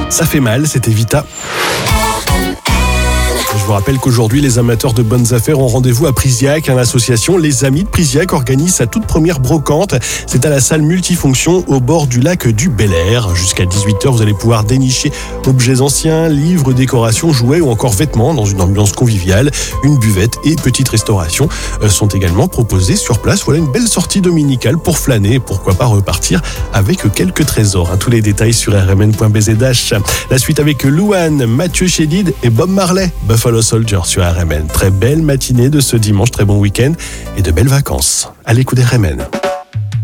Ça fait mal, c'était Vita. Je vous rappelle qu'aujourd'hui, les amateurs de bonnes affaires ont rendez-vous à Priziac. L'association Les Amis de Priziac organise sa toute première brocante. C'est à la salle multifonction au bord du lac du Bel Air. Jusqu'à 18h, vous allez pouvoir dénicher objets anciens, livres, décorations, jouets ou encore vêtements dans une ambiance conviviale. Une buvette et petite restauration sont également proposées sur place. Voilà une belle sortie dominicale pour flâner et pourquoi pas repartir avec quelques trésors. Tous les détails sur rmn.bzh. La suite avec Louane, Mathieu Chédid et Bob Marley. Buffalo Soldier sur RMN. Très belle matinée de ce dimanche, très bon week-end et de belles vacances. À l'écoute RMN.